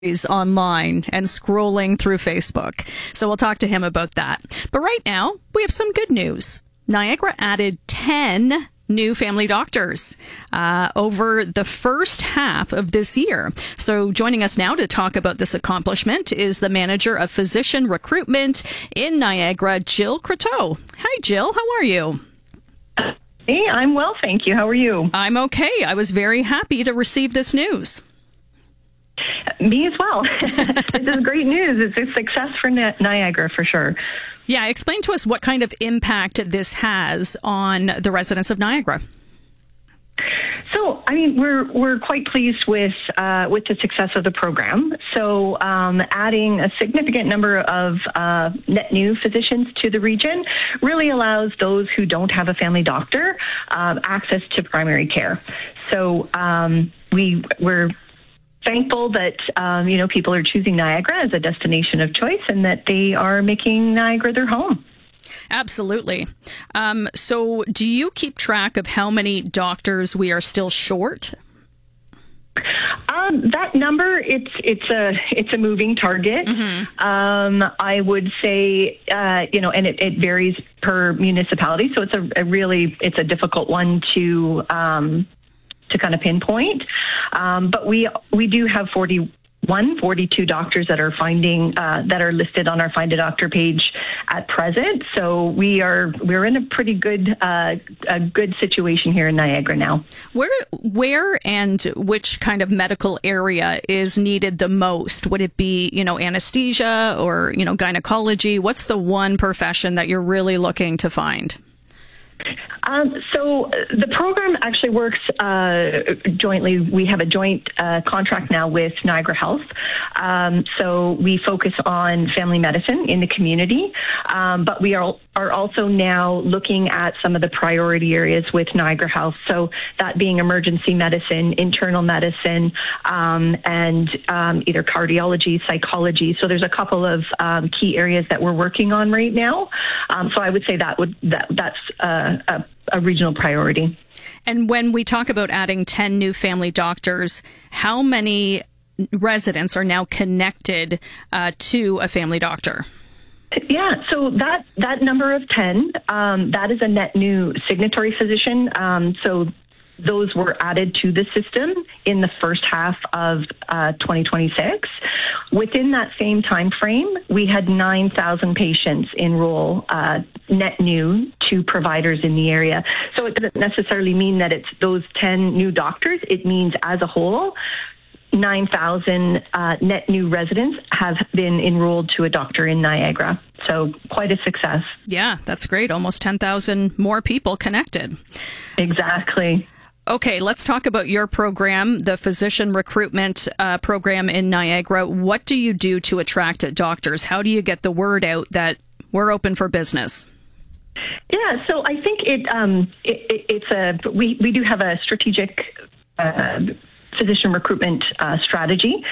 He's online and scrolling through Facebook. So we'll talk to him about that. But right now, we have some good news. Niagara added 10 new family doctors over the first half of this year. So joining us now to talk about this accomplishment is the manager of physician recruitment in Niagara, Jill Croteau. Hi, Jill. How are you? Hey, I'm well, thank you. How are you? I'm okay. I was very happy to receive this news. Me as well. This is great news. It's a success for Niagara for sure. Yeah, explain to us what kind of impact this has on the residents of Niagara. So, I mean, we're quite pleased with the success of the program. So, adding a significant number of net new physicians to the region really allows those who don't have a family doctor access to primary care. So, we're thankful that people are choosing Niagara as a destination of choice and that they are making Niagara their home. Absolutely. So do you keep track of how many doctors we are still short? That number, it's a moving target. Mm-hmm. I would say, and it varies per municipality. So it's a difficult one to kind of pinpoint. But we do have 42 doctors that are listed on our Find a Doctor page at present. So we're in a pretty good situation here in Niagara now. Where and which kind of medical area is needed the most? Would it be, anesthesia or, gynecology? What's the one profession that you're really looking to find? So the program actually works jointly. We have a joint contract now with Niagara Health. So we focus on family medicine in the community, but we are also now looking at some of the priority areas with Niagara Health. So that being emergency medicine, internal medicine, and either cardiology, psychology. So there's a couple of key areas that we're working on right now. So I would say that's a regional priority. And when we talk about adding 10 new family doctors, how many residents are now connected to a family doctor? Yeah, so that number of 10, that is a net new signatory physician. So those were added to the system in the first half of 2026. Within that same time frame, we had 9,000 patients enroll net new to providers in the area. So it doesn't necessarily mean that it's those 10 new doctors. It means as a whole, 9,000 net new residents have been enrolled to a doctor in Niagara. So quite a success. Yeah, that's great. Almost 10,000 more people connected. Exactly. Okay, let's talk about your program, the physician recruitment program in Niagara. What do you do to attract doctors? How do you get the word out that we're open for business? Yeah, so I think we do have a strategic physician recruitment strategy.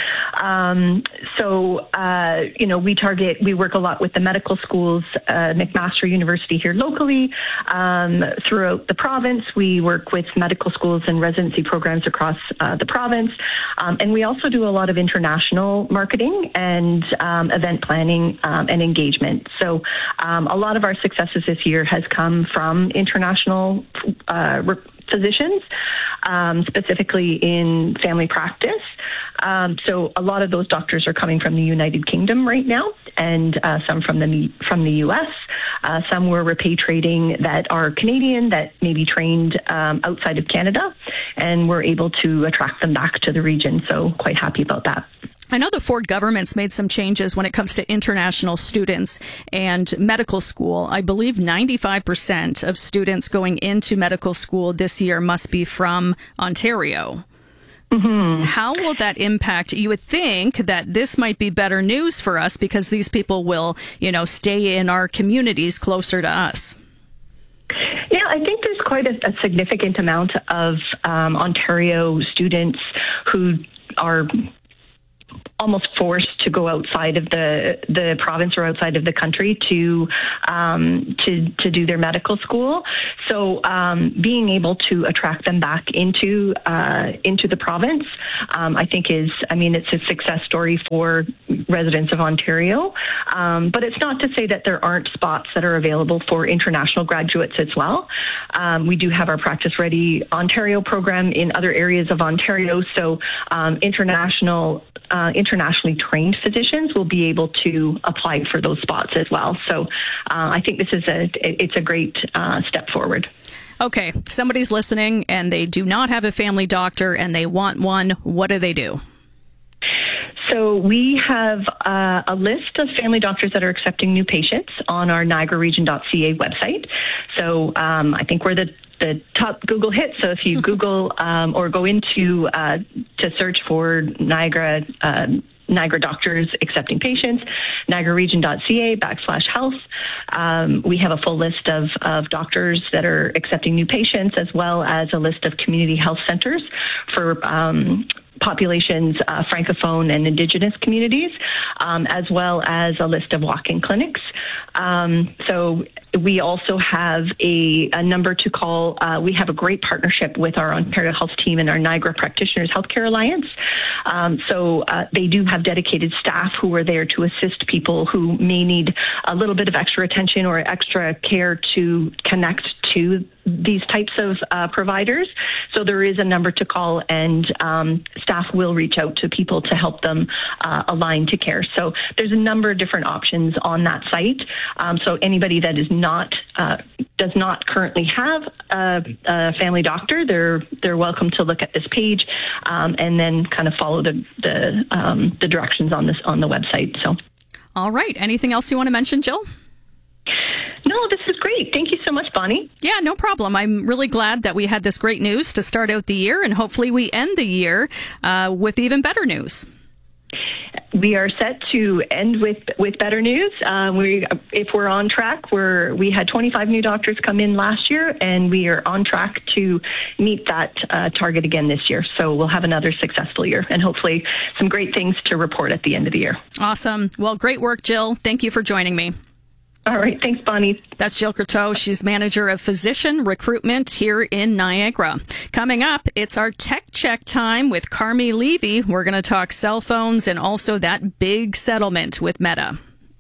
We work a lot with the medical schools, McMaster University here locally. Throughout the province, we work with medical schools and residency programs across the province. And we also do a lot of international marketing and event planning and engagement. So a lot of our successes this year has come from international physicians, specifically in family practice. So a lot of those doctors are coming from the United Kingdom right now, and some from the U.S. Some were repatriating that are Canadian that may be trained outside of Canada, and we're able to attract them back to the region. So quite happy about that. I know the Ford government's made some changes when it comes to international students and medical school. I believe 95% of students going into medical school this year must be from Ontario. Mm-hmm. How will that impact? You would think that this might be better news for us because these people will, stay in our communities closer to us. Yeah, I think there's quite a significant amount of Ontario students who are almost forced to go outside of the province or outside of the country to do their medical school. So being able to attract them back into the province, I think it's a success story for residents of Ontario. But it's not to say that there aren't spots that are available for international graduates as well. We do have our Practice Ready Ontario program in other areas of Ontario, so internationally trained physicians will be able to apply for those spots as well. So I think it's a great step forward. Okay, somebody's listening and they do not have a family doctor and they want one. What do they do? So we have a list of family doctors that are accepting new patients on our niagararegion.ca website. So I think we're the top Google hit. So if you Google or go into to search for Niagara doctors accepting patients, niagararegion.ca/health. We have a full list of doctors that are accepting new patients, as well as a list of community health centers for populations, Francophone and Indigenous communities, as well as a list of walk-in clinics. So we also have a number to call. We have a great partnership with our Ontario Health team and our Niagara Practitioners Healthcare Alliance. So they do have dedicated staff who are there to assist people who may need a little bit of extra attention or extra care to connect to these types of providers. So there is a number to call, and staff will reach out to people to help them align to care. So there's a number of different options on that site. So anybody that is does not currently have a family doctor, they're welcome to look at this page and then kind of follow the directions on the website. So, all right. Anything else you want to mention, Jill? No, this is great. Thank you so much, Bonnie. Yeah, no problem. I'm really glad that we had this great news to start out the year, and hopefully we end the year with even better news. We are set to end with better news. If we're on track, we had 25 new doctors come in last year, and we are on track to meet that target again this year. So we'll have another successful year, and hopefully some great things to report at the end of the year. Awesome. Well, great work, Jill. Thank you for joining me. All right. Thanks, Bonnie. That's Jill Croteau. She's manager of physician recruitment here in Niagara. Coming up, it's our tech check time with Carmi Levy. We're going to talk cell phones and also that big settlement with Meta.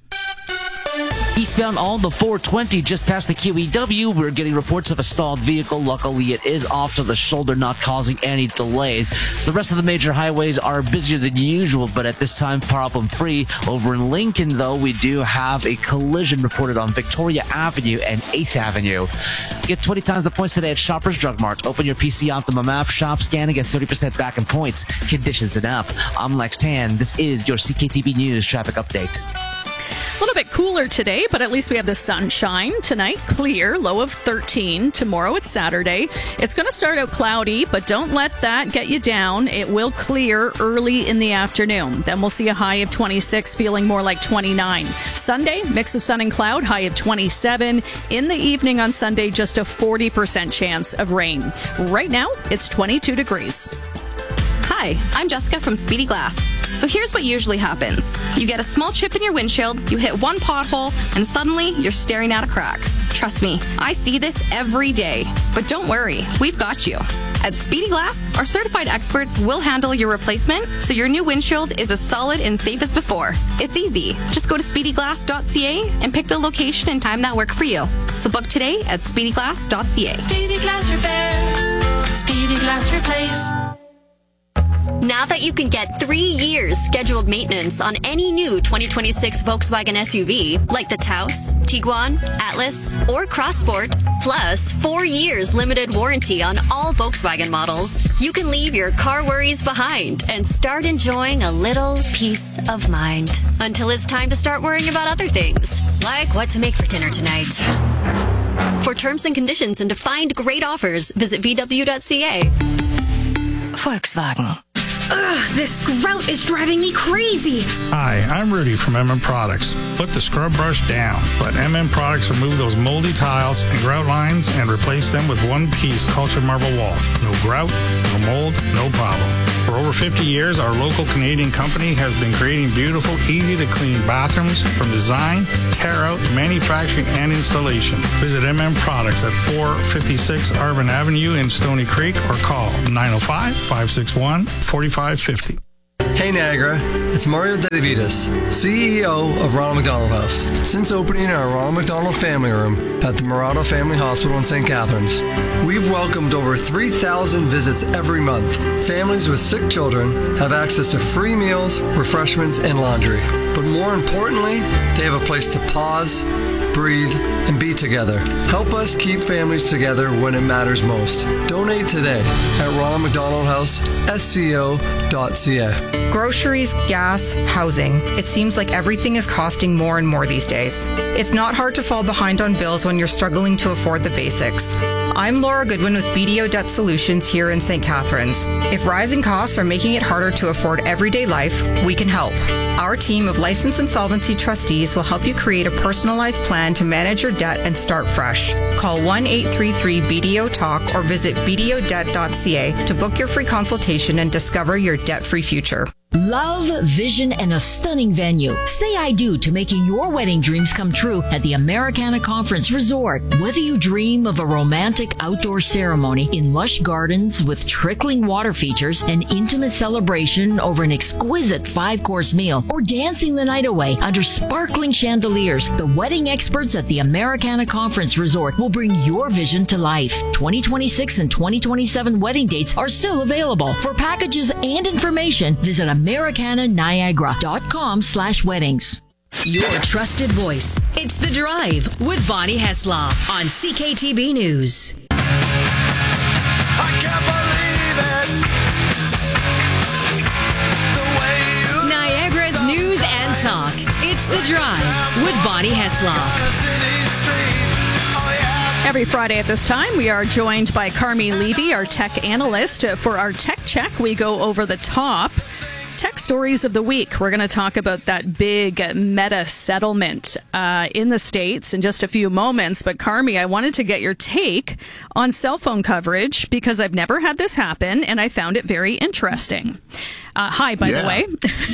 Eastbound on the 420 just past the QEW, we're getting reports of a stalled vehicle. Luckily, it is off to the shoulder, not causing any delays. The rest of the major highways are busier than usual, but at this time, problem-free. Over in Lincoln, though, we do have a collision reported on Victoria Avenue and 8th Avenue. Get 20 times the points today at Shoppers Drug Mart. Open your PC Optimum app, shop, scan, and get 30% back in points. Conditions and app. I'm Lex Tan. This is your CKTB News traffic update. A little bit cooler today, but at least we have the sunshine. Tonight, clear, low of 13. Tomorrow, it's Saturday. It's going to start out cloudy, but don't let that get you down. It will clear early in the afternoon. Then we'll see a high of 26, feeling more like 29. Sunday, mix of sun and cloud, high of 27. In the evening on Sunday, just a 40% chance of rain. Right now, it's 22 degrees. Hi, I'm Jessica from Speedy Glass. So here's what usually happens. You get a small chip in your windshield, you hit one pothole, and suddenly you're staring at a crack. Trust me, I see this every day. But don't worry, we've got you. At Speedy Glass, our certified experts will handle your replacement so your new windshield is as solid and safe as before. It's easy. Just go to speedyglass.ca and pick the location and time that work for you. So book today at speedyglass.ca. Speedy Glass Repair. Speedy Glass Replace. Now that you can get 3 years scheduled maintenance on any new 2026 Volkswagen SUV, like the Taos, Tiguan, Atlas, or Crossport, plus 4 years limited warranty on all Volkswagen models, you can leave your car worries behind and start enjoying a little peace of mind until it's time to start worrying about other things, like what to make for dinner tonight. For terms and conditions and to find great offers, visit VW.ca. Volkswagen. Ugh, this grout is driving me crazy. Hi, I'm Rudy from MM Products. Put the scrub brush down. Let MM Products remove those moldy tiles and grout lines and replace them with one-piece cultured marble wall. No grout, no mold, no problem. For over 50 years, our local Canadian company has been creating beautiful, easy-to-clean bathrooms from design, tear-out, manufacturing, and installation. Visit MM Products at 456 Arvin Avenue in Stony Creek or call 905-561-4550. Hey Niagara, it's Mario Dedavides, CEO of Ronald McDonald House. Since opening our Ronald McDonald Family Room at the Murado Family Hospital in St. Catharines, we've welcomed over 3,000 visits every month. Families with sick children have access to free meals, refreshments, and laundry. But more importantly, they have a place to pause, breathe, and be together. Help us keep families together when it matters most. Donate today at Ronald McDonald House, SCO.ca. Groceries, gas, housing. It seems like everything is costing more and more these days. It's not hard to fall behind on bills when you're struggling to afford the basics. I'm Laura Goodwin with BDO Debt Solutions here in St. Catharines. If rising costs are making it harder to afford everyday life, we can help. Our team of licensed insolvency trustees will help you create a personalized plan to manage your debt and start fresh. Call 1-833-BDO-TALK or visit bdodebt.ca to book your free consultation and discover your debt-free future. Love, vision, and a stunning venue. Say I do to making your wedding dreams come true at the Americana Conference Resort. Whether you dream of a romantic outdoor ceremony in lush gardens with trickling water features, an intimate celebration over an exquisite 5-course meal, or dancing the night away under sparkling chandeliers, the wedding experts at the Americana Conference Resort will bring your vision to life. 2026 and 2027 wedding dates are still available. For packages and information, visit AmericanaNiagara.com/weddings. Your trusted voice. It's The Drive with Bonnie Heslop on CKTB News. I can't believe it. Niagara's news and talk. It's The Drive with Bonnie Heslop. Every Friday at this time, we are joined by Carmi Levy, our tech analyst. For our tech check, we go over the top tech stories of the week. We're going to talk about that big Meta settlement in the States in just a few moments. But Carmi, I wanted to get your take on cell phone coverage because I've never had this happen and I found it very interesting. Hi, by the way.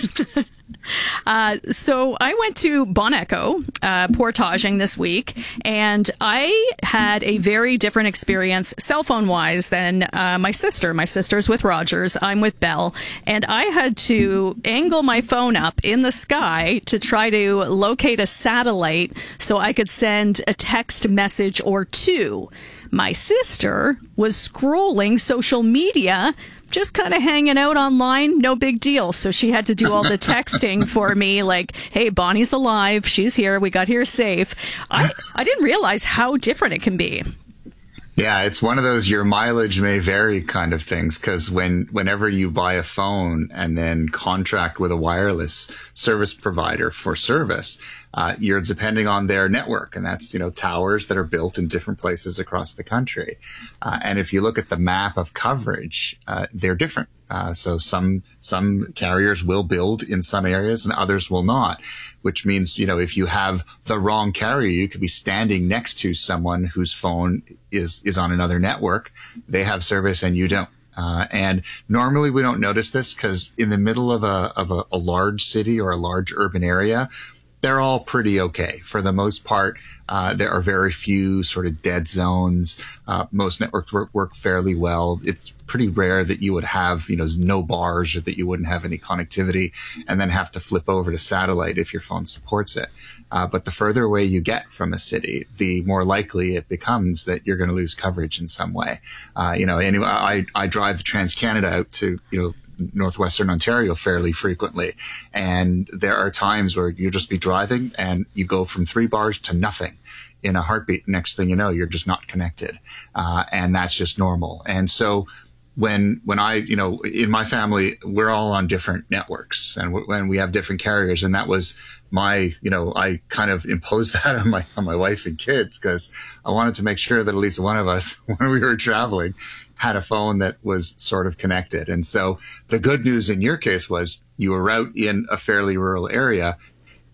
So I went to Bon Echo, portaging this week, and I had a very different experience cell phone wise than my sister. My sister's with Rogers. I'm with Bell, and I had to angle my phone up in the sky to try to locate a satellite so I could send a text message or two. My sister was scrolling social media, just kind of hanging out online, no big deal. So she had to do all the texting for me, like, hey, Bonnie's alive, she's here, we got here safe. I didn't realize how different it can be. Yeah, it's one of those your mileage may vary kind of things, because whenever you buy a phone and then contract with a wireless service provider for service, you're depending on their network, and that's, towers that are built in different places across the country. And if you look at the map of coverage, they're different. So some carriers will build in some areas and others will not, which means, if you have the wrong carrier, you could be standing next to someone whose phone is on another network. They have service and you don't. And normally we don't notice this because in the middle of a large city or a large urban area, they're all pretty okay. For the most part, there are very few sort of dead zones. Most networks work fairly well. It's pretty rare that you would have, no bars or that you wouldn't have any connectivity and then have to flip over to satellite if your phone supports it. But the further away you get from a city, the more likely it becomes that you're going to lose coverage in some way. Anyway, I drive TransCanada out to, Northwestern Ontario fairly frequently. And there are times where you'll just be driving and you go from 3 bars to nothing in a heartbeat. Next thing you know, you're just not connected. And that's just normal. And so when I, in my family, we're all on different networks and when we have different carriers, and that was my, I kind of imposed that on my wife and kids because I wanted to make sure that at least one of us, when we were traveling, had a phone that was sort of connected. And so the good news in your case was you were out in a fairly rural area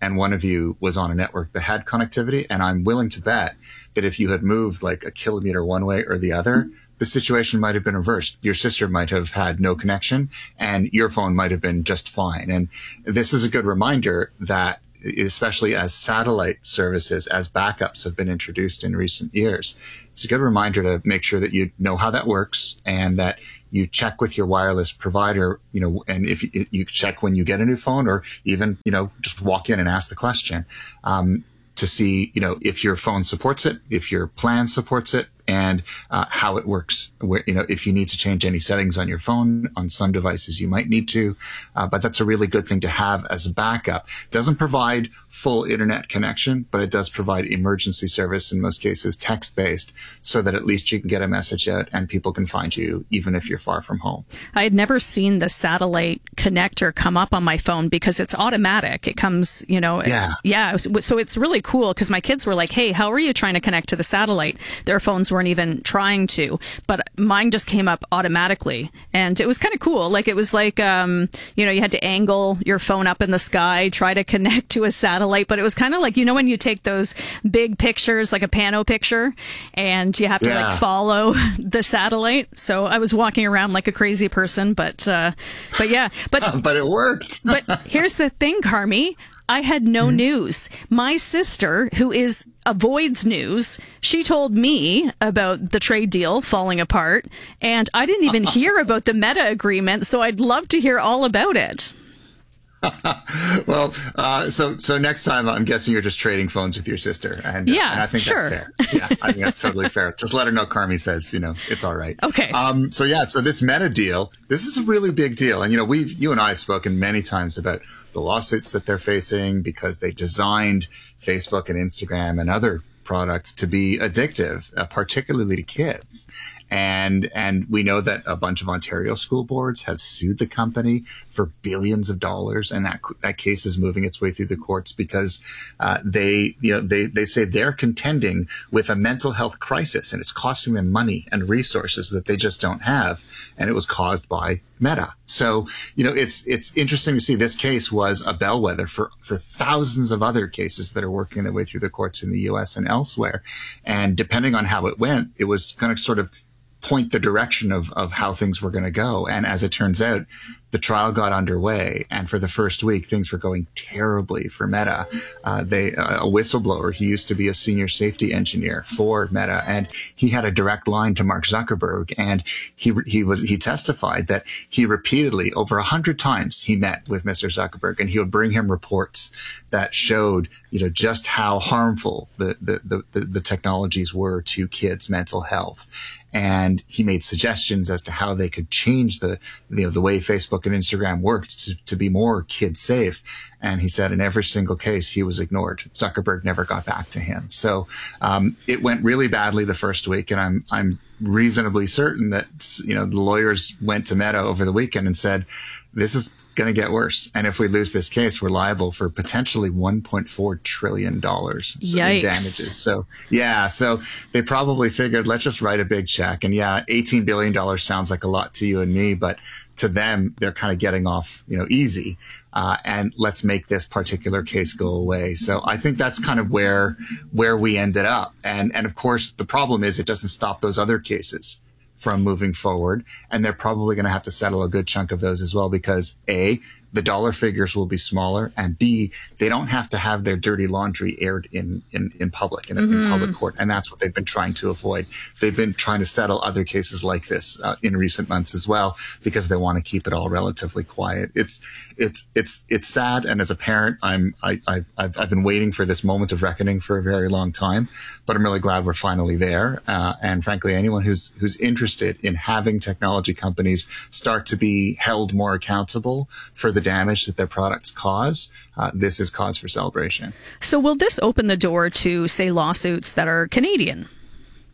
and one of you was on a network that had connectivity. And I'm willing to bet that if you had moved like a kilometer one way or the other, the situation might have been reversed. Your sister might have had no connection and your phone might have been just fine. And this is a good reminder that, especially as satellite services, as backups have been introduced in recent years, it's a good reminder to make sure that you know how that works and that you check with your wireless provider, and if you check when you get a new phone, or even, just walk in and ask the question, to see, if your phone supports it, if your plan supports it, and how it works. Where, if you need to change any settings on your phone, on some devices you might need to, but that's a really good thing to have as a backup. It doesn't provide full internet connection, but it does provide emergency service, in most cases text-based, so that at least you can get a message out and people can find you even if you're far from home. I had never seen the satellite connector come up on my phone because it's automatic. It comes, Yeah. So it's really cool because my kids were like, hey, how are you trying to connect to the satellite? Their phones weren't even trying to, but mine just came up automatically, and it was kind of cool. Like, it was like, you had to angle your phone up in the sky, try to connect to a satellite, but it was kind of like, when you take those big pictures, like a pano picture, and you have to like follow the satellite. So I was walking around like a crazy person, but yeah, but it worked. But here's the thing, Carmi. I had no news. My sister, who avoids news, she told me about the trade deal falling apart, and I didn't even hear about the Meta agreement, so I'd love to hear all about it. Well, so next time, I'm guessing you're just trading phones with your sister, and I think that's fair. Yeah, I think that's totally fair. Just let her know Carmi says, it's all right. Okay. So this Meta deal, this is a really big deal, and you and I have spoken many times about the lawsuits that they're facing because they designed Facebook and Instagram and other products to be addictive, particularly to kids. And we know that a bunch of Ontario school boards have sued the company for billions of dollars, and that case is moving its way through the courts because they say they're contending with a mental health crisis, and it's costing them money and resources that they just don't have, and it was caused by Meta. So it's interesting to see. This case was a bellwether for thousands of other cases that are working their way through the courts in the U.S. and elsewhere, and depending on how it went, it was going to sort of point the direction of how things were going to go. And as it turns out, the trial got underway, and for the first week, things were going terribly for Meta. A whistleblower, he used to be a senior safety engineer for Meta, and he had a direct line to Mark Zuckerberg, and he testified that he repeatedly, over 100 times, he met with Mr. Zuckerberg, and he would bring him reports that showed, just how harmful the technologies were to kids' mental health. And he made suggestions as to how they could change the way Facebook and Instagram worked to be more kid safe. And he said in every single case, he was ignored. Zuckerberg never got back to him. So, it went really badly the first week. And I'm reasonably certain that, the lawyers went to Meta over the weekend and said, this is going to get worse. And if we lose this case, we're liable for potentially $1.4 trillion in damages. So they probably figured, let's just write a big check. And $18 billion sounds like a lot to you and me, but to them, they're kind of getting off, easy. And let's make this particular case go away. So I think that's kind of where we ended up. And of course, the problem is it doesn't stop those other cases from moving forward. And they're probably going to have to settle a good chunk of those as well because A, the dollar figures will be smaller, and B, they don't have to have their dirty laundry aired in public, in public court. And that's what they've been trying to avoid. They've been trying to settle other cases like this in recent months as well, because they want to keep it all relatively quiet. It's sad. And as a parent, I've been waiting for this moment of reckoning for a very long time, but I'm really glad we're finally there. And frankly, anyone who's interested in having technology companies start to be held more accountable for the damage that their products cause, this is cause for celebration. So will this open the door to, say, lawsuits that are Canadian?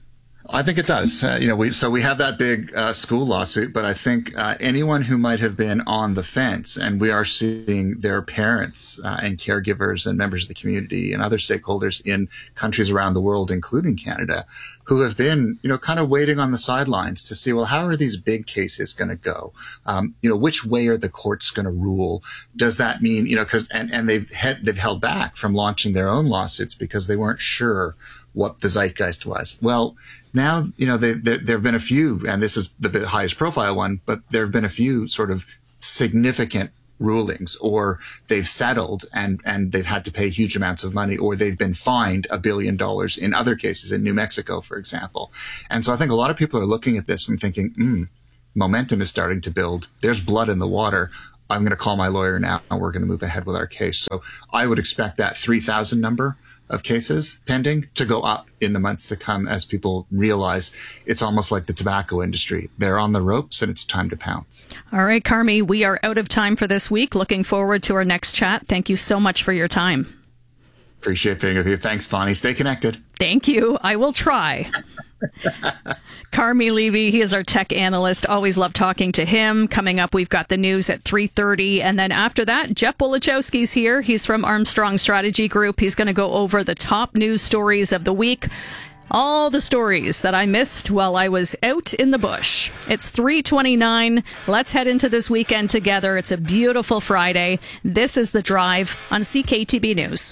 I think it does. We have that big school lawsuit, but I think anyone who might have been on the fence, and we are seeing their parents and caregivers and members of the community and other stakeholders in countries around the world, including Canada, who have been, kind of waiting on the sidelines to see, well, how are these big cases going to go? Which way are the courts going to rule? Does that mean, and they've held back from launching their own lawsuits because they weren't sure what the zeitgeist was. Well, now, there have been a few, and this is the highest profile one, but there have been a few sort of significant rulings, or they've settled and they've had to pay huge amounts of money, or they've been fined $1 billion in other cases, in New Mexico, for example. And so I think a lot of people are looking at this and thinking, momentum is starting to build. There's blood in the water. I'm going to call my lawyer now and we're going to move ahead with our case. So I would expect that 3,000 number of cases pending to go up in the months to come as people realize it's almost like the tobacco industry. They're on the ropes and it's time to pounce. All right, Carmi, we are out of time for this week. Looking forward to our next chat. Thank you so much for your time. Appreciate being with you. Thanks, Bonnie. Stay connected. Thank you. I will try. Carmi Levy, he is our tech analyst. Always love talking to him. Coming up, we've got the news at 3:30. And then after that, Jeff Bolachowski's here. He's from Armstrong Strategy Group. He's going to go over the top news stories of the week. All the stories that I missed while I was out in the bush. It's 3:29. Let's head into this weekend together. It's a beautiful Friday. This is The Drive on CKTB News.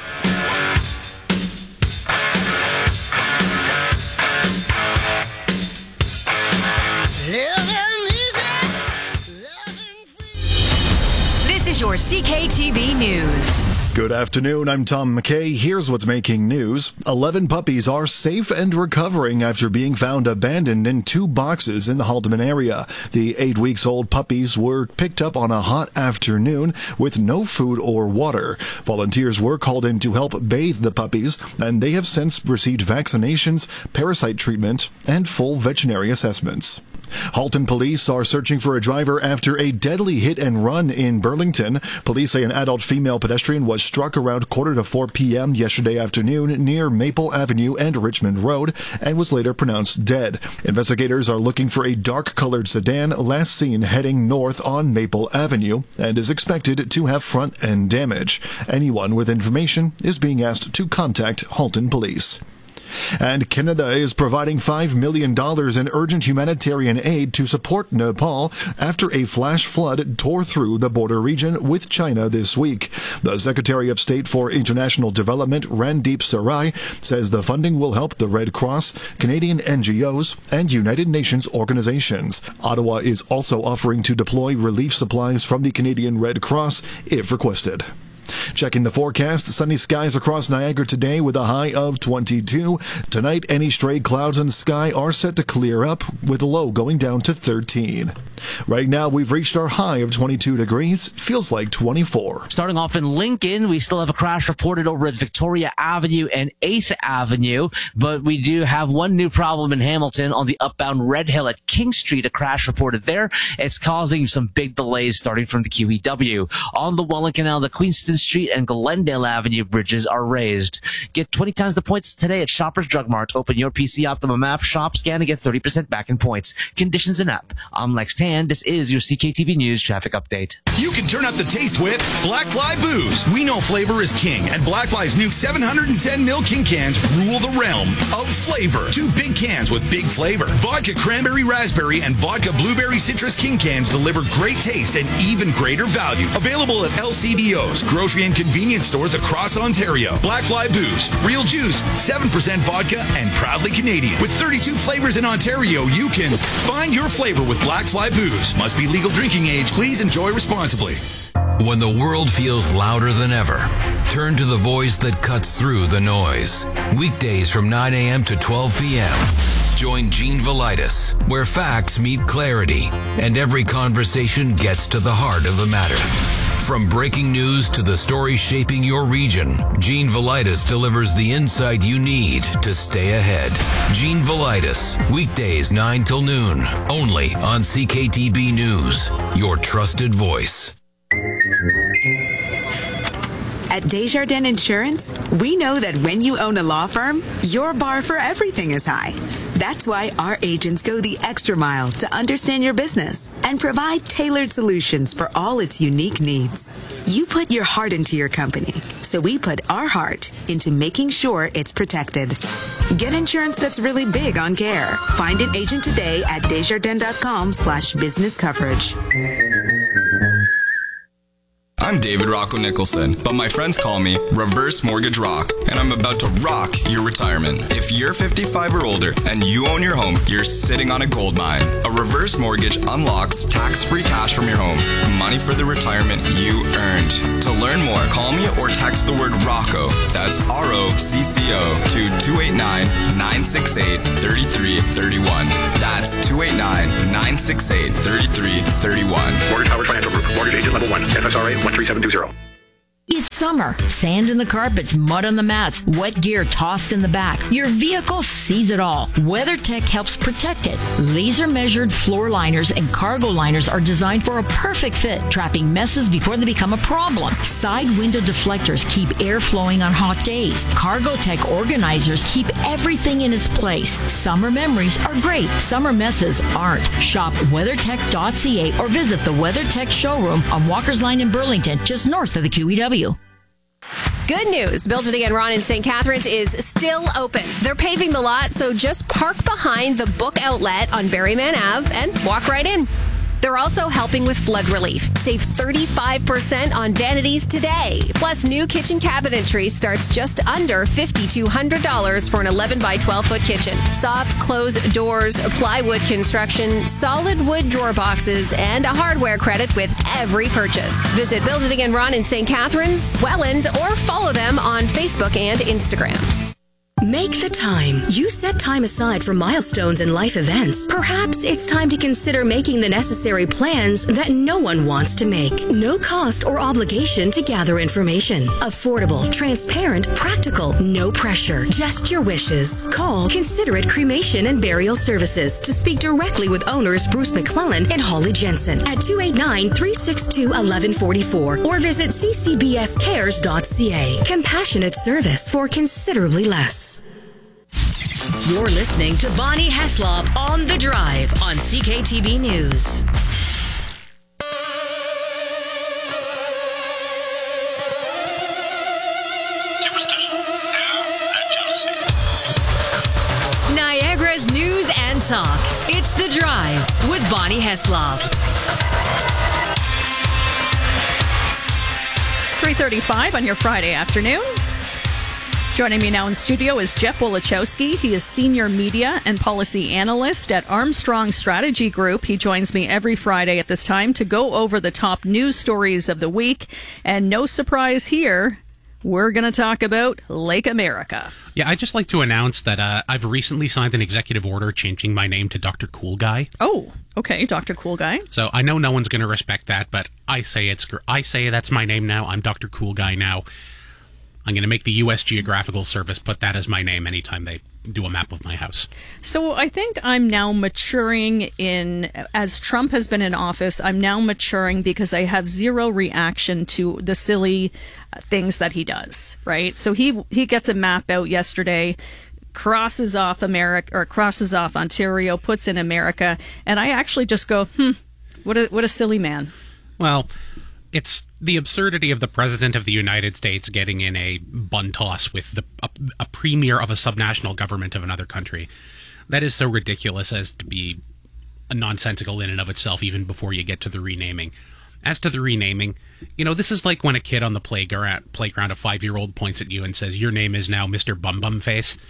This is your CKTB News. Good afternoon, I'm Tom McKay. Here's what's making news. 11 puppies are safe and recovering after being found abandoned in 2 boxes in the Haldimand area. The 8-week-old puppies were picked up on a hot afternoon with no food or water. Volunteers were called in to help bathe the puppies, and they have since received vaccinations, parasite treatment, and full veterinary assessments. Halton police are searching for a driver after a deadly hit and run in Burlington. Police say an adult female pedestrian was struck around 3:45 p.m. yesterday afternoon near Maple Avenue and Richmond Road and was later pronounced dead. Investigators are looking for a dark-colored sedan last seen heading north on Maple Avenue and is expected to have front-end damage. Anyone with information is being asked to contact Halton police. And Canada is providing $5 million in urgent humanitarian aid to support Nepal after a flash flood tore through the border region with China this week. The Secretary of State for International Development, Randeep Sarai, says the funding will help the Red Cross, Canadian NGOs, and United Nations organizations. Ottawa is also offering to deploy relief supplies from the Canadian Red Cross if requested. Checking the forecast, sunny skies across Niagara today with a high of 22. Tonight, any stray clouds in the sky are set to clear up, with a low going down to 13. Right now, we've reached our high of 22 degrees. Feels like 24. Starting off in Lincoln, we still have a crash reported over at Victoria Avenue and 8th Avenue, but we do have one new problem in Hamilton on the upbound Red Hill at King Street. A crash reported there. It's causing some big delays starting from the QEW. On the Welland Canal, the Queenston Street and Glendale Avenue bridges are raised. Get 20 times the points today at Shoppers Drug Mart. Open your PC Optimum app, shop, scan, and get 30% back in points. Conditions and app. I'm Lex Tan. This is your CKTV News traffic update. You can turn up the taste with Blackfly Booze. We know flavor is king, and Blackfly's new 710 ml King cans rule the realm of flavor. 2 big cans with big flavor. Vodka Cranberry Raspberry and Vodka Blueberry Citrus King cans deliver great taste and even greater value. Available at LCBOs, grocery and convenience stores across Ontario. Blackfly Booze, real juice, 7% vodka, and proudly Canadian. With 32 flavors in Ontario, you can find your flavor with Blackfly Booze. Must be legal drinking age. Please enjoy responsibly. When the world feels louder than ever, turn to the voice that cuts through the noise. Weekdays from 9 a.m. to 12 p.m. Join Gene Velitis, where facts meet clarity, and every conversation gets to the heart of the matter. From breaking news to the stories shaping your region, Gene Velitis delivers the insight you need to stay ahead. Gene Velitis, weekdays 9 till noon, only on CKTB News, your trusted voice. At Desjardins Insurance, we know that when you own a law firm, your bar for everything is high. That's why our agents go the extra mile to understand your business and provide tailored solutions for all its unique needs. You put your heart into your company, so we put our heart into making sure it's protected. Get insurance that's really big on care. Find an agent today at desjardins.com/business coverage. I'm David Rocco Nicholson, but my friends call me Reverse Mortgage Rock, and I'm about to rock your retirement. If you're 55 or older and you own your home, you're sitting on a gold mine. A reverse mortgage unlocks tax-free cash from your home, money for the retirement you earned. To learn more, call me or text the word ROCCO, that's ROCCO, to 289-968-3331. That's 289-968-3331. Mortgage Howard Financial Group. Mortgage agent level 1. FSRA 13720. It's summer. Sand in the carpets, mud on the mats, wet gear tossed in the back. Your vehicle sees it all. WeatherTech helps protect it. Laser-measured floor liners and cargo liners are designed for a perfect fit, trapping messes before they become a problem. Side window deflectors keep air flowing on hot days. CargoTech organizers keep everything in its place. Summer memories are great. Summer messes aren't. Shop WeatherTech.ca or visit the WeatherTech showroom on Walker's Line in Burlington, just north of the QEW. Good news. Build It Again Ron in St. Catharines is still open. They're paving the lot, so just park behind the book outlet on Berryman Ave and walk right in. They're also helping with flood relief. Save 35% on vanities today. Plus, new kitchen cabinetry starts just under $5,200 for an 11 by 12 foot kitchen. Soft close doors, plywood construction, solid wood drawer boxes, and a hardware credit with every purchase. Visit Build It Again Ron in St. Catharines, Welland, or follow them on Facebook and Instagram. Make the time. You set time aside for milestones and life events. Perhaps it's time to consider making the necessary plans that no one wants to make. No cost or obligation to gather information. Affordable, transparent, practical, no pressure. Just your wishes. Call Considerate Cremation and Burial Services to speak directly with owners Bruce McClellan and Holly Jensen at 289-362-1144 or visit ccbscares.ca. Compassionate service for considerably less. You're listening to Bonnie Heslop on The Drive on CKTB News. Niagara's news and talk. It's The Drive with Bonnie Heslop. 3:35 on your Friday afternoon. Joining me now in studio is Jeff Wolichowski. He is Senior Media and Policy Analyst at Armstrong Strategy Group. He joins me every Friday at this time to go over the top news stories of the week. And no surprise here, we're going to talk about Lake America. Yeah, I'd just like to announce that I've recently signed an executive order changing my name to Dr. Cool Guy. Oh, okay, Dr. Cool Guy. So I know no one's going to respect that, but I say that's my name now. I'm Dr. Cool Guy now. I'm going to make the U.S. Geographical Service put that as my name anytime they do a map of my house. So I think I'm now maturing as Trump has been in office, I'm now maturing because I have zero reaction to the silly things that he does, right? So he gets a map out yesterday, crosses off America or crosses off Ontario, puts in America, and I actually just go, what a silly man. Well, it's the absurdity of the President of the United States getting in a bun toss with a premier of a subnational government of another country. That is so ridiculous as to be nonsensical in and of itself, even before you get to the renaming. As to the renaming, this is like when a kid on the playground, a 5-year-old, points at you and says, "Your name is now Mr. Bum Bum Face."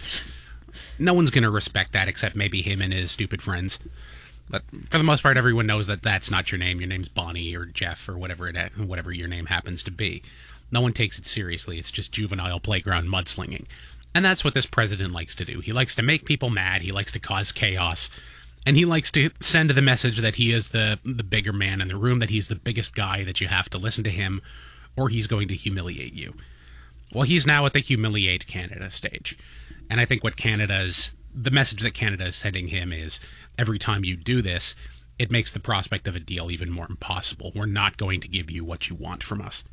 No one's going to respect that except maybe him and his stupid friends. But for the most part, everyone knows that that's not your name. Your name's Bonnie or Jeff or whatever your name happens to be. No one takes it seriously. It's just juvenile playground mudslinging. And that's what this president likes to do. He likes to make people mad. He likes to cause chaos. And he likes to send the message that he is the bigger man in the room, that he's the biggest guy, that you have to listen to him, or he's going to humiliate you. Well, he's now at the humiliate Canada stage. And I think the message that Canada is sending him is, every time you do this, it makes the prospect of a deal even more impossible. We're not going to give you what you want from us.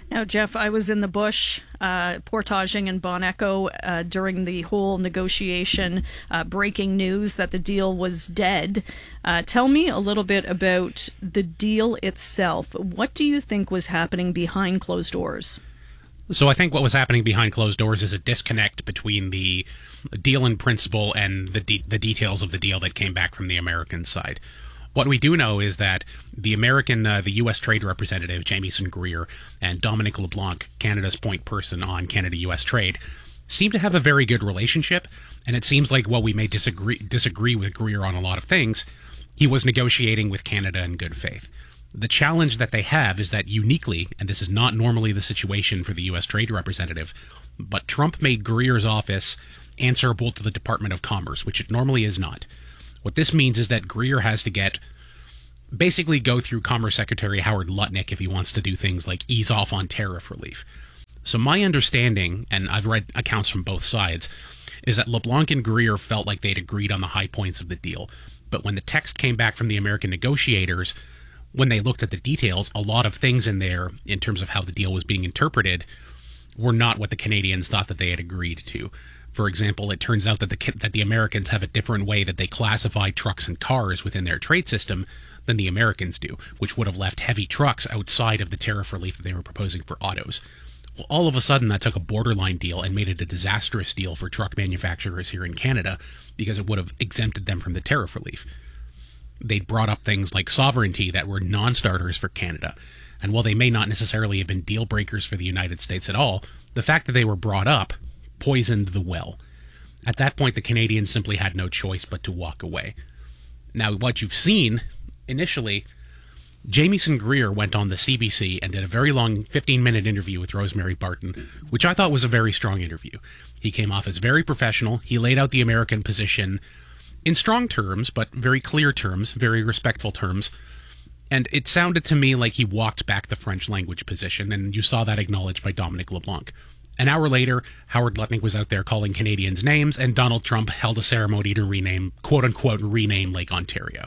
Now, Jeff, I was in the bush portaging in Bon Echo during the whole negotiation, breaking news that the deal was dead. Tell me a little bit about the deal itself. What do you think was happening behind closed doors? So I think what was happening behind closed doors is a disconnect between the deal in principle and the details of the deal that came back from the American side. What we do know is that the U.S. Trade Representative, Jamieson Greer, and Dominic LeBlanc, Canada's point person on Canada-U.S. trade, seem to have a very good relationship, and it seems like while we may disagree with Greer on a lot of things, he was negotiating with Canada in good faith. The challenge that they have is that uniquely, and this is not normally the situation for the U.S. Trade Representative, but Trump made Greer's office answerable to the Department of Commerce, which it normally is not. What this means is that Greer has to basically go through Commerce Secretary Howard Lutnick if he wants to do things like ease off on tariff relief. So my understanding, and I've read accounts from both sides, is that LeBlanc and Greer felt like they'd agreed on the high points of the deal. But when the text came back from the American negotiators, when they looked at the details, a lot of things in there, in terms of how the deal was being interpreted, were not what the Canadians thought that they had agreed to. For example, it turns out that the Americans have a different way that they classify trucks and cars within their trade system than the Americans do, which would have left heavy trucks outside of the tariff relief that they were proposing for autos. Well, all of a sudden, that took a borderline deal and made it a disastrous deal for truck manufacturers here in Canada because it would have exempted them from the tariff relief. They'd brought up things like sovereignty that were non-starters for Canada. And while they may not necessarily have been deal breakers for the United States at all, the fact that they were brought up poisoned the well. At that point, the Canadians simply had no choice but to walk away. Now, what you've seen, initially, Jamieson Greer went on the CBC and did a very long 15-minute interview with Rosemary Barton, which I thought was a very strong interview. He came off as very professional. He laid out the American position in strong terms, but very clear terms, very respectful terms. And it sounded to me like he walked back the French language position, and you saw that acknowledged by Dominic LeBlanc. An hour later, Howard Lutnick was out there calling Canadians names, and Donald Trump held a ceremony to rename, quote-unquote, rename Lake Ontario.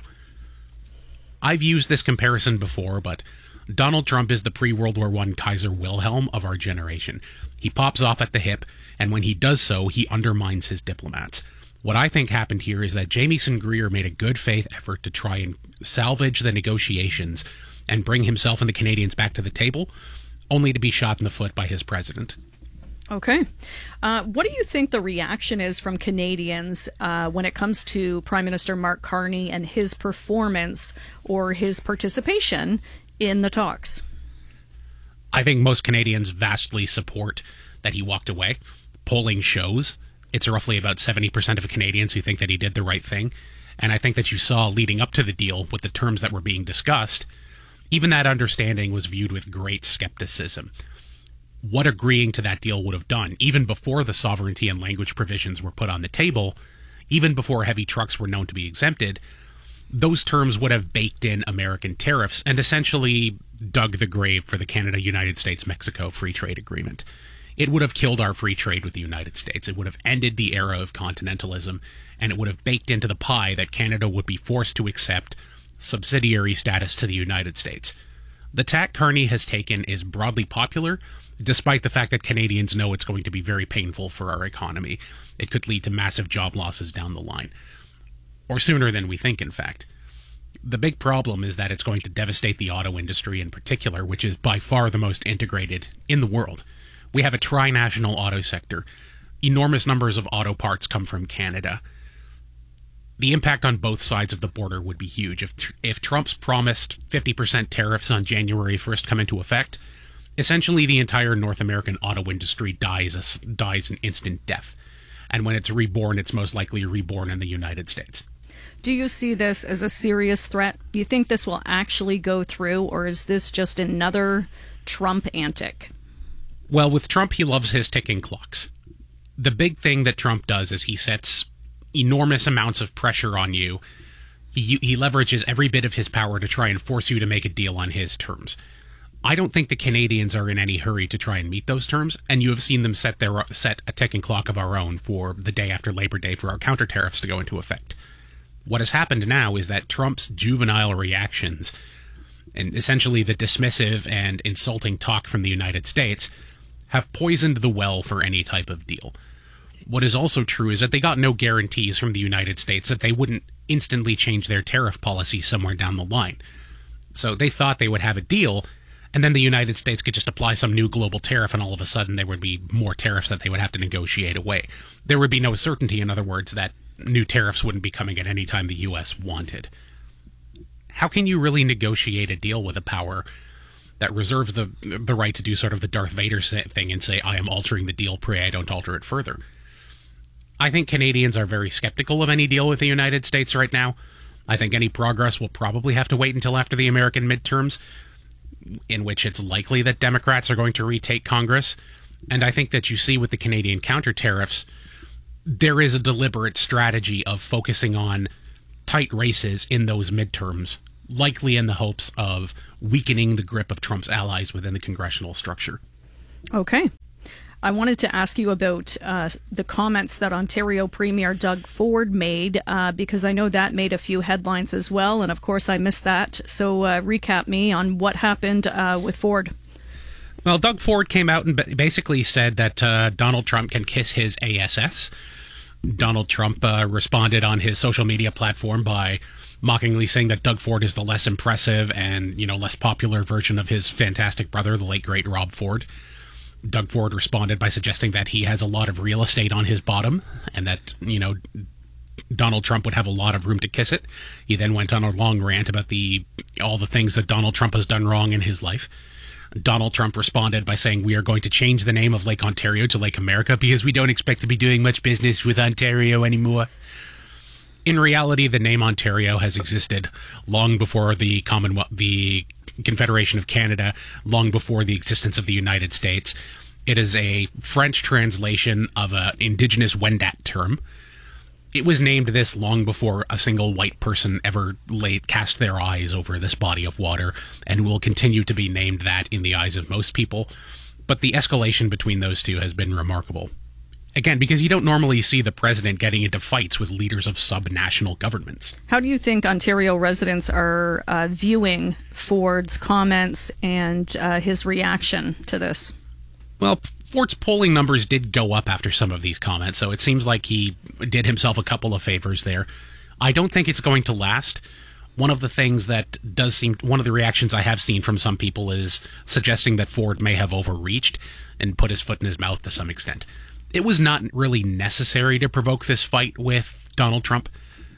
I've used this comparison before, but Donald Trump is the pre-World War I Kaiser Wilhelm of our generation. He pops off at the hip, and when he does so, he undermines his diplomats. What I think happened here is that Jamieson Greer made a good faith effort to try and salvage the negotiations and bring himself and the Canadians back to the table, only to be shot in the foot by his president. Okay. What do you think the reaction is from Canadians when it comes to Prime Minister Mark Carney and his performance or his participation in the talks? I think most Canadians vastly support that he walked away. Polling shows it's roughly about 70% of Canadians who think that he did the right thing. And I think that you saw leading up to the deal with the terms that were being discussed, even that understanding was viewed with great skepticism. What agreeing to that deal would have done, even before the sovereignty and language provisions were put on the table, even before heavy trucks were known to be exempted, those terms would have baked in American tariffs and essentially dug the grave for the Canada-United States-Mexico Free Trade Agreement. It would have killed our free trade with the United States. It would have ended the era of continentalism, and it would have baked into the pie that Canada would be forced to accept subsidiary status to the United States. The tack Carney has taken is broadly popular, despite the fact that Canadians know it's going to be very painful for our economy. It could lead to massive job losses down the line. Or sooner than we think, in fact. The big problem is that it's going to devastate the auto industry in particular, which is by far the most integrated in the world. We have a tri-national auto sector. Enormous numbers of auto parts come from Canada. The impact on both sides of the border would be huge. If Trump's promised 50% tariffs on January 1st come into effect, essentially the entire North American auto industry dies an instant death. And when it's reborn, it's most likely reborn in the United States. Do you see this as a serious threat? Do you think this will actually go through, or is this just another Trump antic? Well, with Trump, he loves his ticking clocks. The big thing that Trump does is he sets enormous amounts of pressure on you. He leverages every bit of his power to try and force you to make a deal on his terms. I don't think the Canadians are in any hurry to try and meet those terms, and you have seen them set a ticking clock of our own for the day after Labor Day for our counter tariffs to go into effect. What has happened now is that Trump's juvenile reactions and essentially the dismissive and insulting talk from the United States, have poisoned the well for any type of deal. What is also true is that they got no guarantees from the United States that they wouldn't instantly change their tariff policy somewhere down the line. So they thought they would have a deal, and then the United States could just apply some new global tariff, and all of a sudden there would be more tariffs that they would have to negotiate away. There would be no certainty, in other words, that new tariffs wouldn't be coming at any time the U.S. wanted. How can you really negotiate a deal with a power that reserves the right to do sort of the Darth Vader thing and say, I am altering the deal, pray I don't alter it further? I think Canadians are very skeptical of any deal with the United States right now. I think any progress will probably have to wait until after the American midterms, in which it's likely that Democrats are going to retake Congress. And I think that you see with the Canadian counter tariffs, there is a deliberate strategy of focusing on tight races in those midterms, likely in the hopes of weakening the grip of Trump's allies within the congressional structure. Okay. I wanted to ask you about the comments that Ontario Premier Doug Ford made, because I know that made a few headlines as well, and of course I missed that. So recap me on what happened with Ford. Well, Doug Ford came out and basically said that Donald Trump can kiss his ASS. Donald Trump responded on his social media platform by mockingly saying that Doug Ford is the less impressive and, less popular version of his fantastic brother, the late great Rob Ford. Doug Ford responded by suggesting that he has a lot of real estate on his bottom and that, Donald Trump would have a lot of room to kiss it. He then went on a long rant about all the things that Donald Trump has done wrong in his life. Donald Trump responded by saying, we are going to change the name of Lake Ontario to Lake America because we don't expect to be doing much business with Ontario anymore. In reality, the name Ontario has existed long before the Commonwealth, the Confederation of Canada, long before the existence of the United States. It is a French translation of an indigenous Wendat term. It was named this long before a single white person ever cast their eyes over this body of water, and will continue to be named that in the eyes of most people. But the escalation between those two has been remarkable. Again, because you don't normally see the president getting into fights with leaders of subnational governments. How do you think Ontario residents are viewing Ford's comments and his reaction to this? Well, Ford's polling numbers did go up after some of these comments, so it seems like he did himself a couple of favors there. I don't think it's going to last. One of the things that one of the reactions I have seen from some people is suggesting that Ford may have overreached and put his foot in his mouth to some extent. It was not really necessary to provoke this fight with Donald Trump.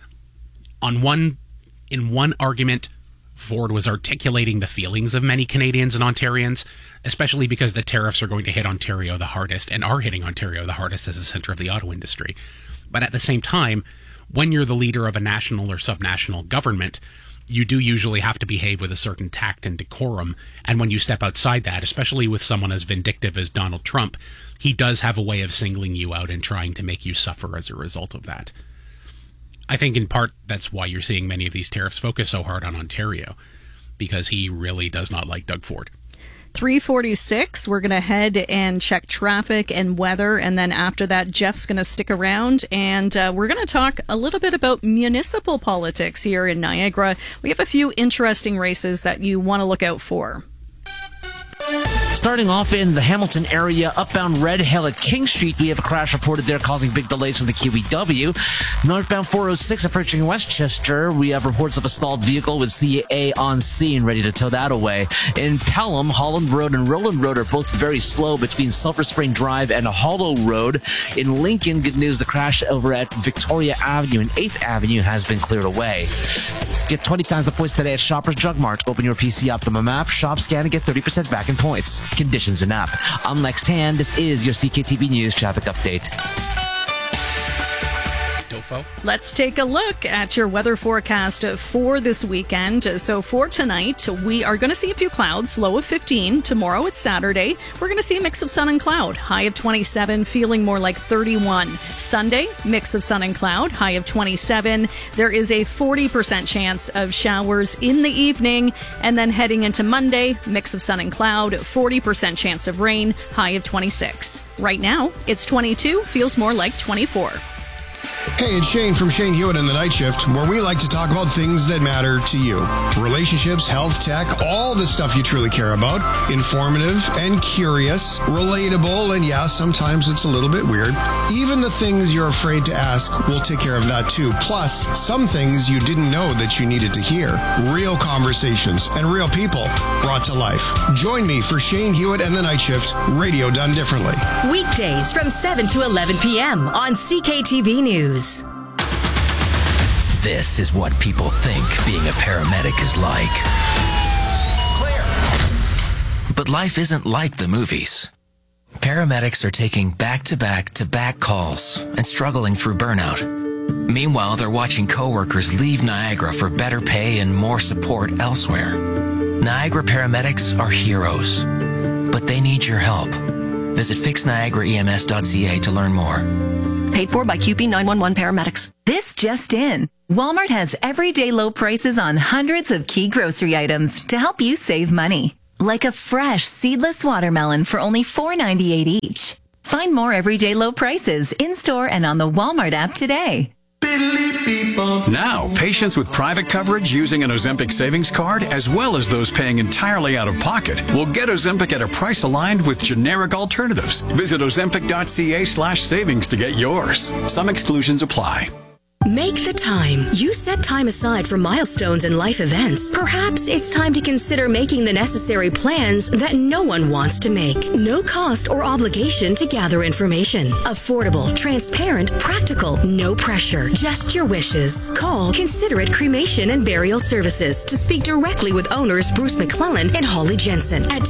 In one argument, Ford was articulating the feelings of many Canadians and Ontarians, especially because the tariffs are going to hit Ontario the hardest and are hitting Ontario the hardest as the center of the auto industry. But at the same time, when you're the leader of a national or subnational government, you do usually have to behave with a certain tact and decorum. And when you step outside that, especially with someone as vindictive as Donald Trump, he does have a way of singling you out and trying to make you suffer as a result of that. I think in part that's why you're seeing many of these tariffs focus so hard on Ontario, because he really does not like Doug Ford. 3:46, we're going to head and check traffic and weather, and then after that, Jeff's going to stick around, and we're going to talk a little bit about municipal politics here in Niagara. We have a few interesting races that you want to look out for. Starting off in the Hamilton area, upbound Red Hill at King Street, we have a crash reported there causing big delays from the QEW. Northbound 406 approaching Westchester, we have reports of a stalled vehicle with CA on scene ready to tow that away. In Pelham, Holland Road and Roland Road are both very slow between Sulphur Spring Drive and Hollow Road. In Lincoln, good news, the crash over at Victoria Avenue and 8th Avenue has been cleared away. Get 20 times the points today at Shoppers Drug Mart. Open your PC Optimum app, shop, scan, and get 30% back in points. Conditions and app. I'm Lex Tan. This is your CKTV News Traffic Update. Let's take a look at your weather forecast for this weekend. So for tonight, we are going to see a few clouds, low of 15. Tomorrow, it's Saturday. We're going to see a mix of sun and cloud, high of 27, feeling more like 31. Sunday, mix of sun and cloud, high of 27. There is a 40% chance of showers in the evening. And then heading into Monday, mix of sun and cloud, 40% chance of rain, high of 26. Right now, it's 22, feels more like 24. Hey, it's Shane from Shane Hewitt and the Night Shift, where we like to talk about things that matter to you. Relationships, health, tech, all the stuff you truly care about. Informative and curious, relatable, and yeah, sometimes it's a little bit weird. Even the things you're afraid to ask, we'll take care of that too. Plus, some things you didn't know that you needed to hear. Real conversations and real people brought to life. Join me for Shane Hewitt and the Night Shift, radio done differently. Weekdays from 7 to 11 p.m. on CKTV News. This is what people think being a paramedic is like. Clear. But life isn't like the movies. Paramedics are taking back-to-back-to-back calls and struggling through burnout. Meanwhile, they're watching coworkers leave Niagara for better pay and more support elsewhere. Niagara paramedics are heroes, but they need your help. Visit fixniagaraems.ca to learn more. Paid for by QP 911 paramedics. This just in. Walmart has everyday low prices on hundreds of key grocery items to help you save money. Like a fresh seedless watermelon for only $4.98 each. Find more everyday low prices in-store and on the Walmart app today. Now, patients with private coverage using an Ozempic savings card, as well as those paying entirely out of pocket, will get Ozempic at a price aligned with generic alternatives. Visit ozempic.ca/savings to get yours. Some exclusions apply. Make the time. You set time aside for milestones and life events. Perhaps it's time to consider making the necessary plans that no one wants to make. No cost or obligation to gather information. Affordable, transparent, practical, no pressure. Just your wishes. Call Considerate Cremation and Burial Services to speak directly with owners Bruce McClellan and Holly Jensen at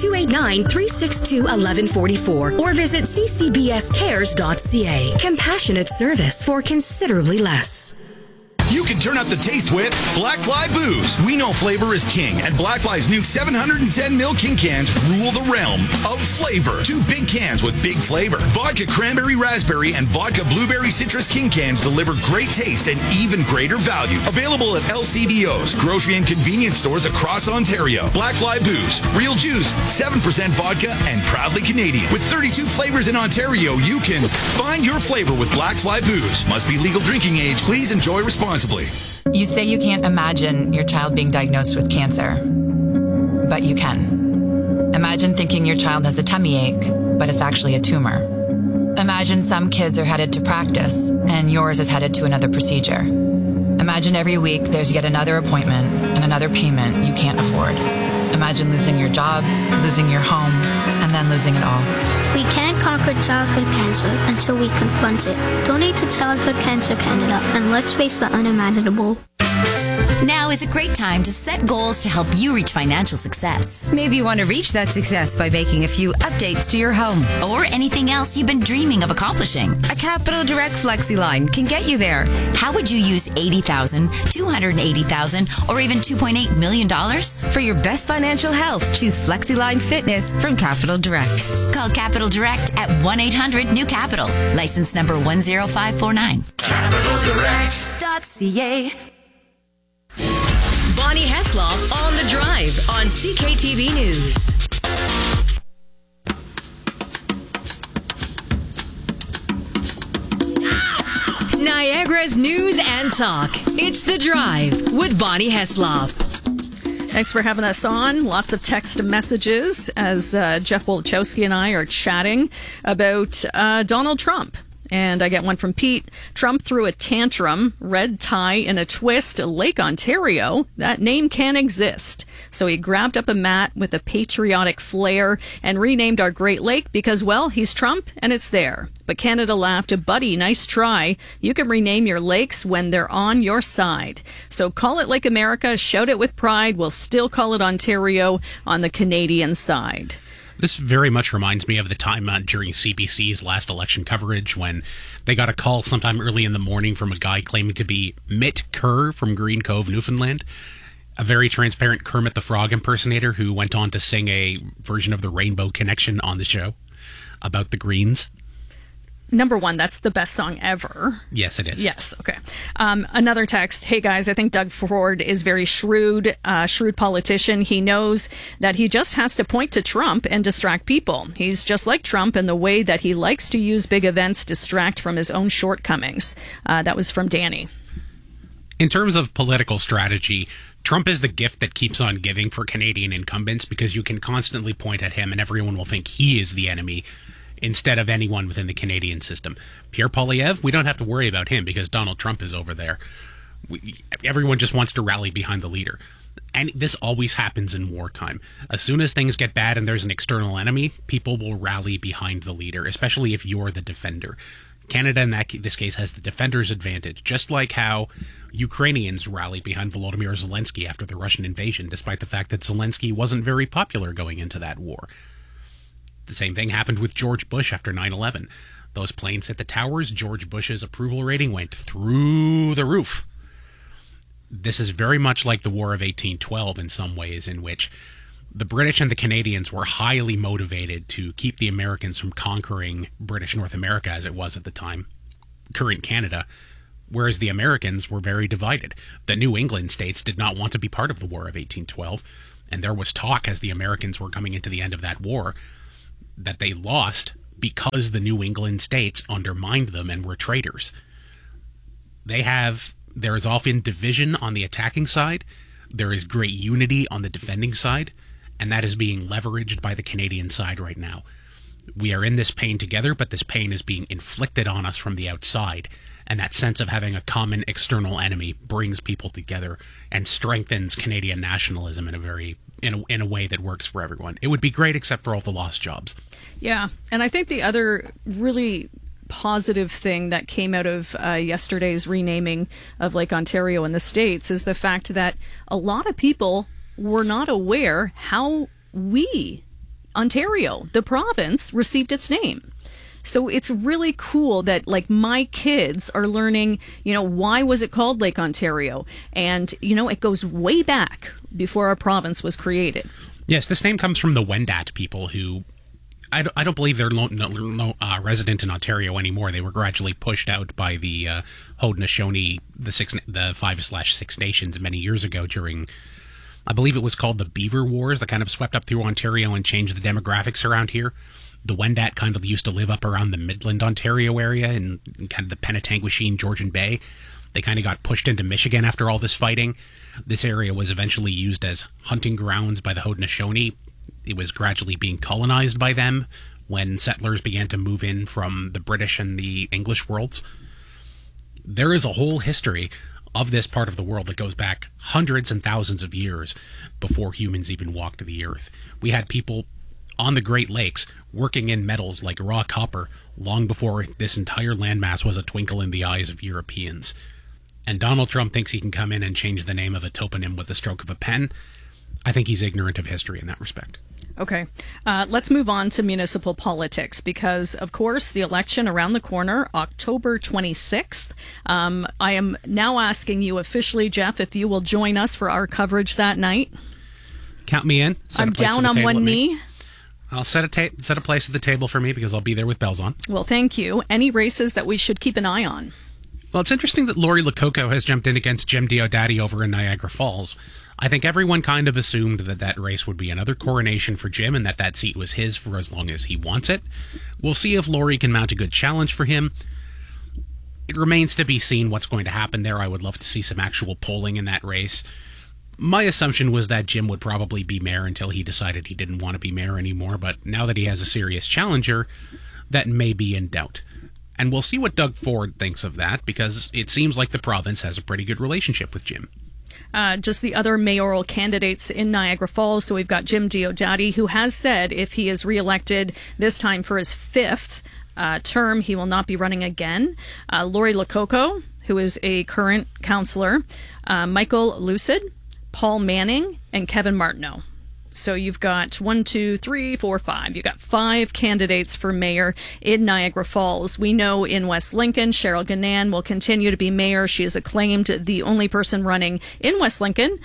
289-362-1144 or visit ccbscares.ca. Compassionate service for considerably less. You can turn up the taste with Black Fly Booze. We know flavor is king, and Black Fly's new 710 ml King cans rule the realm of flavor. 2 big cans with big flavor. Vodka Cranberry Raspberry and Vodka Blueberry Citrus King cans deliver great taste and even greater value. Available at LCBOs, grocery and convenience stores across Ontario. Black Fly Booze. Real juice, 7% vodka, and proudly Canadian. With 32 flavors in Ontario, you can find your flavor with Black Fly Booze. Must be legal drinking age. Please enjoy responsibly. You say you can't imagine your child being diagnosed with cancer, but you can. Imagine thinking your child has a tummy ache, but it's actually a tumor. Imagine some kids are headed to practice, and yours is headed to another procedure. Imagine every week there's yet another appointment and another payment you can't afford. Imagine losing your job, losing your home, and then losing it all. We can't conquer childhood cancer until we confront it. Donate to Childhood Cancer Canada and let's face the unimaginable. Now is a great time to set goals to help you reach financial success. Maybe you want to reach that success by making a few updates to your home. Or anything else you've been dreaming of accomplishing. A Capital Direct Flexi line can get you there. How would you use $80,000, $280,000, or even $2.8 million? For your best financial health, choose FlexiLine Fitness from Capital Direct. Call Capital Direct at 1-800-NEW-CAPITAL. License number 10549. CapitalDirect.ca. Bonnie Heslop on the Drive on CKTV News. Niagara's news and talk. It's The Drive with Bonnie Heslop. Thanks for having us on. Lots of text messages as Jeff Wolochowski and I are chatting about Donald Trump. And I get one from Pete. Trump threw a tantrum, red tie in a twist, Lake Ontario. That name can't exist. So he grabbed up a mat with a patriotic flair and renamed our Great Lake because, well, he's Trump and it's there. But Canada laughed, buddy, nice try. You can rename your lakes when they're on your side. So call it Lake America, shout it with pride. We'll still call it Ontario on the Canadian side. This very much reminds me of the time during CBC's last election coverage when they got a call sometime early in the morning from a guy claiming to be Mitt Kerr from Green Cove, Newfoundland, a very transparent Kermit the Frog impersonator who went on to sing a version of the Rainbow Connection on the show about the Greens. number one, that's the best song ever. Yes, it is. Yes. Okay. Another text. Hey guys, I think Doug Ford is very shrewd politician. He knows that he just has to point to Trump and distract people. He's just like Trump in the way that he likes to use big events to distract from his own shortcomings. That was from Danny. In terms of political strategy, Trump is the gift that keeps on giving for Canadian incumbents, because you can constantly point at him and everyone will think he is the enemy instead of anyone within the Canadian system. Pierre Poilievre, we don't have to worry about him because Donald Trump is over there. Everyone just wants to rally behind the leader. And this always happens in wartime. As soon as things get bad and there's an external enemy, people will rally behind the leader, especially if you're the defender. Canada, in this case, has the defender's advantage, just like how Ukrainians rally behind Volodymyr Zelensky after the Russian invasion, despite the fact that Zelensky wasn't very popular going into that war. The same thing happened with George Bush after 9/11. Those planes hit the towers, George Bush's approval rating went through the roof. This is very much like the War of 1812 in some ways, in which the British and the Canadians were highly motivated to keep the Americans from conquering British North America, as it was at the time, current Canada, whereas the Americans were very divided. The New England states did not want to be part of the War of 1812, and there was talk as the Americans were coming into the end of that war that they lost because the New England states undermined them and were traitors. There is often division on the attacking side, there is great unity on the defending side, and that is being leveraged by the Canadian side right now. We are in this pain together, but this pain is being inflicted on us from the outside, and that sense of having a common external enemy brings people together and strengthens Canadian nationalism in a way that works for everyone. It would be great except for all the lost jobs. Yeah, and I think the other really positive thing that came out of yesterday's renaming of Lake Ontario in the States is the fact that a lot of people were not aware how Ontario, the province, received its name. So it's really cool that, like, my kids are learning, why was it called Lake Ontario? And, it goes way back before our province was created. Yes, this name comes from the Wendat people who, I don't believe they're resident in Ontario anymore. They were gradually pushed out by the Haudenosaunee, the 5/6 Nations many years ago during, I believe it was called the Beaver Wars, that kind of swept up through Ontario and changed the demographics around here. The Wendat kind of used to live up around the Midland, Ontario area in kind of the Penetanguishene, Georgian Bay. They kind of got pushed into Michigan after all this fighting. This area was eventually used as hunting grounds by the Haudenosaunee. It was gradually being colonized by them when settlers began to move in from the British and the English worlds. There is a whole history of this part of the world that goes back hundreds and thousands of years before humans even walked the earth. We had people on the Great Lakes working in metals like raw copper long before this entire landmass was a twinkle in the eyes of Europeans. And Donald Trump thinks he can come in and change the name of a toponym with the stroke of a pen. I think he's ignorant of history in that respect. Okay. Let's move on to municipal politics because, of course, the election around the corner, October 26th. I am now asking you officially, Jeff, if you will join us for our coverage that night. Count me in. I'm down on one knee. I'll set a place at the table for me because I'll be there with bells on. Well, thank you. Any races that we should keep an eye on? Well, it's interesting that Lori Lococo has jumped in against Jim Diodati over in Niagara Falls. I think everyone kind of assumed that race would be another coronation for Jim and that seat was his for as long as he wants it. We'll see if Lori can mount a good challenge for him. It remains to be seen what's going to happen there. I would love to see some actual polling in that race. My assumption was that Jim would probably be mayor until he decided he didn't want to be mayor anymore, but now that he has a serious challenger, that may be in doubt. And we'll see what Doug Ford thinks of that, because it seems like the province has a pretty good relationship with Jim. Just the other mayoral candidates in Niagara Falls. So we've got Jim Diodati, who has said if he is reelected this time for his fifth term, he will not be running again. Lori Lococo, who is a current councillor, Michael Lucid, Paul Manning, and Kevin Martineau. So you've got 1, 2, 3, 4, 5. You've got 5 candidates for mayor in Niagara Falls. We know in West Lincoln, Cheryl Gannan will continue to be mayor. She is acclaimed the only person running in West Lincoln.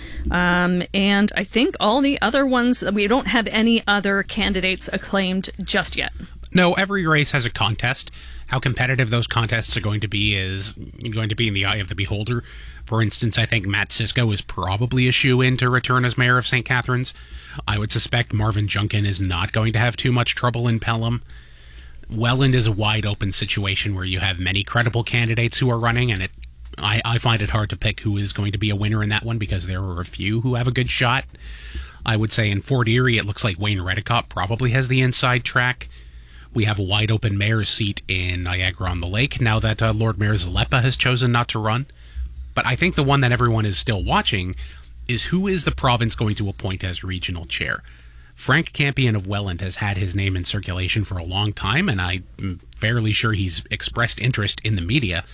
And I think all the other ones, we don't have any other candidates acclaimed just yet. No, every race has a contest. How competitive those contests are going to be is going to be in the eye of the beholder. For instance, I think Matt Cisco is probably a shoo-in to return as mayor of St. Catharines. I would suspect Marvin Junkin is not going to have too much trouble in Pelham. Welland is a wide-open situation where you have many credible candidates who are running, and I find it hard to pick who is going to be a winner in that one because there are a few who have a good shot. I would say in Fort Erie, it looks like Wayne Redicott probably has the inside track. We have a wide-open mayor's seat in Niagara-on-the-Lake now that Lord Mayor Zalepa has chosen not to run. But I think the one that everyone is still watching is who is the province going to appoint as regional chair. Frank Campion of Welland has had his name in circulation for a long time, and I'm fairly sure he's expressed interest in the media.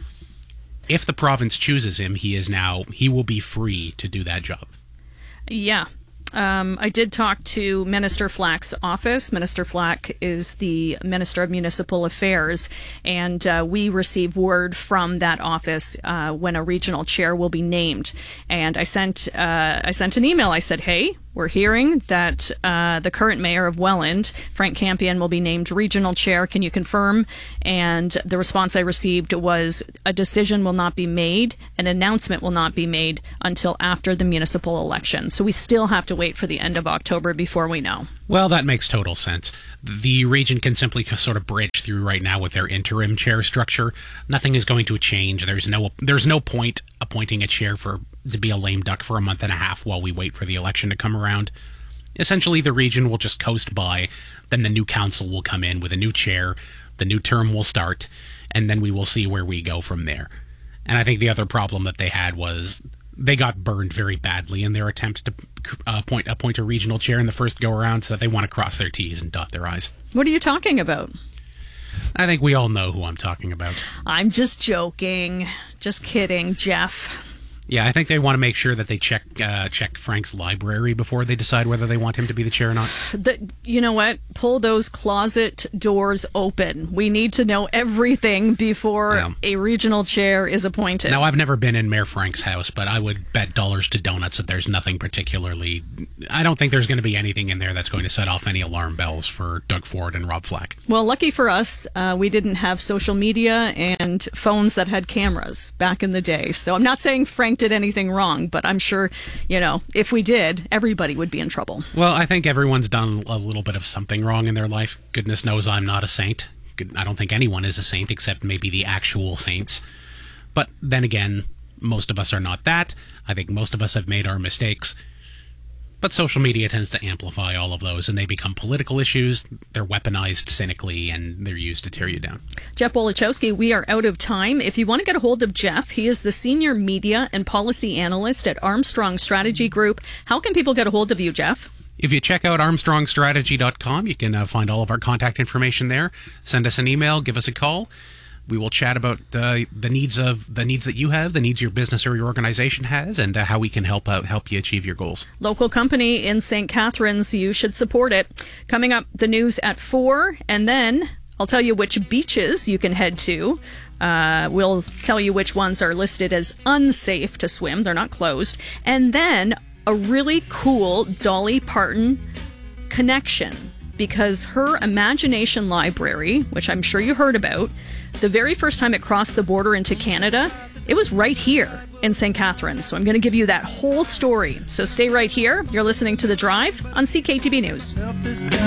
If the province chooses him, he will be free to do that job. Yeah. I did talk to Minister Flack's office. Minister Flack is the Minister of Municipal Affairs, and we receive word from that office when a regional chair will be named. And I sent an email. I said, hey, we're hearing that the current mayor of Welland, Frank Campion, will be named regional chair. Can you confirm? And the response I received was a decision will not be made, an announcement will not be made until after the municipal election. So we still have to wait for the end of October before we know. Well, that makes total sense. The region can simply sort of bridge through right now with their interim chair structure. Nothing is going to change. There's no point appointing a chair to be a lame duck for a month and a half while we wait for the election to come around. Essentially, the region will just coast by, then the new council will come in with a new chair, the new term will start, and then we will see where we go from there. And I think the other problem that they had was they got burned very badly in their attempt to appoint a regional chair in the first go-around, so they want to cross their T's and dot their I's. What are you talking about? I think we all know who I'm talking about. I'm just joking. Just kidding, Jeff. Yeah, I think they want to make sure that they check Frank's library before they decide whether they want him to be the chair or not. You know what? Pull those closet doors open. We need to know everything before a regional chair is appointed. Now, I've never been in Mayor Frank's house, but I would bet dollars to donuts that there's nothing particularly... I don't think there's going to be anything in there that's going to set off any alarm bells for Doug Ford and Rob Flack. Well, lucky for us, we didn't have social media and phones that had cameras back in the day. So I'm not saying Frank did anything wrong, but I'm sure, if we did, everybody would be in trouble. Well, I think everyone's done a little bit of something wrong in their life. Goodness knows I'm not a saint. I don't think anyone is a saint except maybe the actual saints. But then again, most of us are not that. I think most of us have made our mistakes. But social media tends to amplify all of those, and they become political issues. They're weaponized cynically, and they're used to tear you down. Jeff Wolichowski, we are out of time. If you want to get a hold of Jeff, he is the Senior Media and Policy Analyst at Armstrong Strategy Group. How can people get a hold of you, Jeff? If you check out armstrongstrategy.com, you can find all of our contact information there. Send us an email, give us a call. We will chat about the needs that you have, the needs your business or your organization has, and how we can help you achieve your goals. Local company in St. Catharines, you should support it. Coming up, the news at 4, and then I'll tell you which beaches you can head to. We'll tell you which ones are listed as unsafe to swim. They're not closed. And then a really cool Dolly Parton connection, because her Imagination Library, which I'm sure you heard about, the very first time it crossed the border into Canada, it was right here in St. Catharines. So I'm going to give you that whole story. So stay right here. You're listening to The Drive on CKTB News.